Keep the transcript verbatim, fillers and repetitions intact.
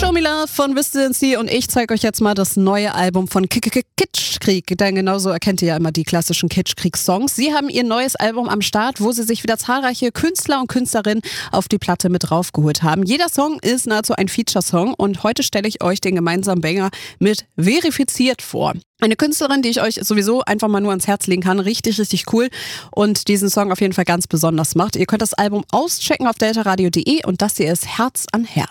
Show Me Love von Wissency und ich zeige euch jetzt mal das neue Album von Kitschkrieg, denn genauso erkennt ihr ja immer die klassischen Kitschkrieg-Songs. Sie haben ihr neues Album am Start, wo sie sich wieder zahlreiche Künstler und Künstlerinnen auf die Platte mit draufgeholt haben. Jeder Song ist nahezu ein Feature-Song und heute stelle ich euch den gemeinsamen Banger mit Verifiziert vor. Eine Künstlerin, die ich euch sowieso einfach mal nur ans Herz legen kann. Richtig, richtig cool. Und diesen Song auf jeden Fall ganz besonders macht. Ihr könnt das Album auschecken auf deltaradio punkt de und das hier ist Herz an Herz.